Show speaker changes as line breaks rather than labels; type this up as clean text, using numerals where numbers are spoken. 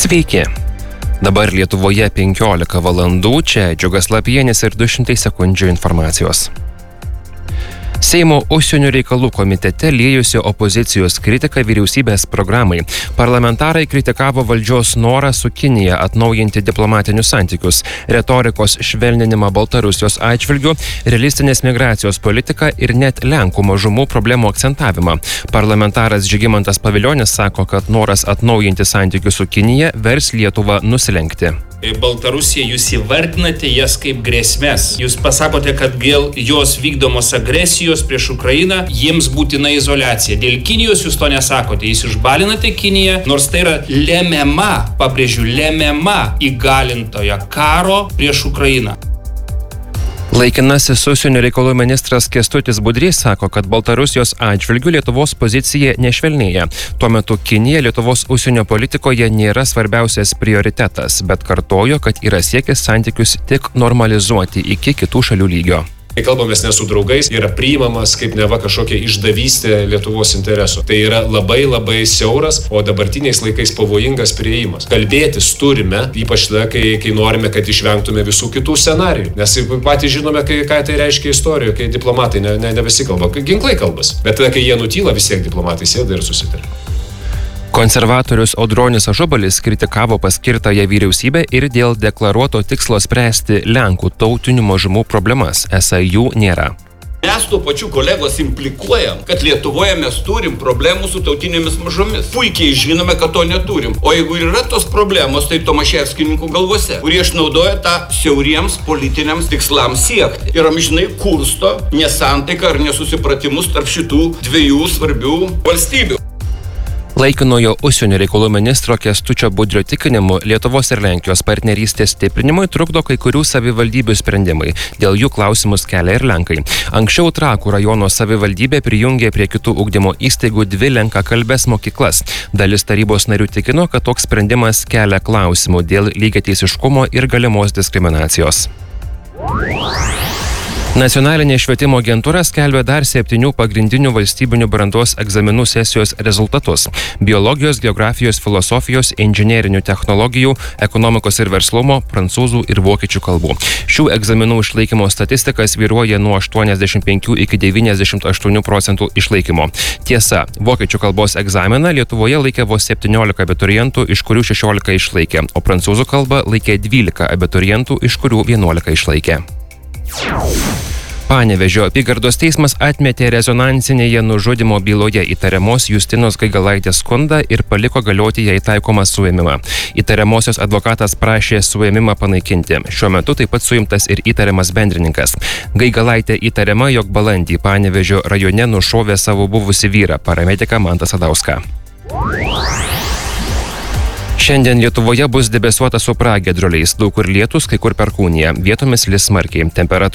Sveiki. Dabar Lietuvoje 15 valandų, čia Džiugas Lapienis ir 200 sekundžių informacijos. Seimo užsienio reikalų komitete liejusi opozicijos kritika vyriausybės programai. Parlamentarai kritikavo valdžios norą su Kinija atnaujinti diplomatinius santykius, retorikos švelninimą Baltarusijos atžvilgiu, realistinės migracijos politiką ir net Lenkų mažumų problemų akcentavimą. Parlamentaras Žygimantas Pavilionis sako, kad noras atnaujinti santykius su Kinija vers Lietuvą nusilenkti.
Baltarusija jūs įvardinate jas kaip grėsmės. Jūs pasakote, kad dėl jos vykdomos agresijos prieš Ukrainą jiems būtina izoliacija. Dėl Kinijos jūs to nesakote. Jūs išbalinate Kiniją, nors tai yra lemiama, pabrėžiu, lemiama įgalintoja karo prieš Ukrainą.
Laikinasis užsienio reikalų ministras Kęstutis Budrys sako, kad Baltarusijos atžvilgiu Lietuvos pozicija nešvelnėja. Tuo metu Kinija Lietuvos užsienio politikoje nėra svarbiausias prioritetas, bet kartojo, kad yra siekis santykius tik normalizuoti iki kitų šalių lygio.
Kai kalbamės ne su draugais, yra priimamas kaip neva kažkokia išdavystė Lietuvos interesų. Tai yra labai siauras, o dabartiniais laikais pavojingas priėjimas. Kalbėtis turime, ypač tada, kai norime, kad išvengtume visų kitų scenarijų. Nes patys žinome, ką tai reiškia istorijoje, kai diplomatai ne visi kalba, kai ginklai kalbas. Bet tada, kai jie nutyla, vis tiek diplomatai sėda ir susitarė.
Konservatorius Audronis Ažubalis kritikavo paskirtąją vyriausybę ir dėl deklaruoto tikslo spręsti Lenkų tautinių mažumų problemas, esą jų nėra.
Mes tuo pačiu kolegos implikuojam, kad Lietuvoje mes turim problemų su tautinėmis mažomis. Puikiai žinome, kad to neturim. O jeigu yra tos problemos, tai Tomaševskininkų galvose, kurie išnaudoja tą siauriems politiniams tikslams siekti. Ir amžinai kursto nesantaiką ar nesusipratimus tarp šitų dviejų svarbių valstybių.
Laikinojo užsienio reikalų ministro Kęstučio Budrio tikinimu, Lietuvos ir Lenkijos partnerystės stiprinimui trukdo kai kurių savivaldybių sprendimai. Dėl jų klausimus kelia ir Lenkai. Anksčiau Trakų rajono savivaldybė prijungė prie kitų ugdymo įstaigų 2 lenkakalbes mokyklas. Dalis tarybos narių tikino, kad toks sprendimas kelia klausimų dėl lygiateisiškumo ir galimos diskriminacijos. Nacionalinė švietimo agentūra skelbia dar 7 pagrindinių valstybinių brandos egzaminų sesijos rezultatus – biologijos, geografijos, filosofijos, inžinerinių technologijų, ekonomikos ir verslumo, prancūzų ir vokiečių kalbų. Šių egzaminų išlaikymo statistikas vyruoja nuo 85 iki 98% išlaikymo. Tiesa, vokiečių kalbos egzaminą Lietuvoje laikė vos 17 abiturientų, iš kurių 16 išlaikė, o prancūzų kalbą laikė 12 abiturientų, iš kurių 11 išlaikė. Panevėžio apygardos teismas atmetė rezonansinėje nužudymo byloje įtariamos Justinos Gaigalaitės skundą ir paliko galioti jai taikomą suėmimą. Įtariamosios advokatas prašė suėmimą panaikinti. Šiuo metu taip pat suimtas ir įtariamas bendrininkas. Gaigalaitė įtariama, jog balandį Panevėžio rajone nušovė savo buvusį vyrą, paramediką Mantą Sadauską. Šiandien Lietuvoje bus debesuota su pragiedruliais, daug kur lietus, kai kur perkūnija. Vietomis lis smarkiai. Temperatūra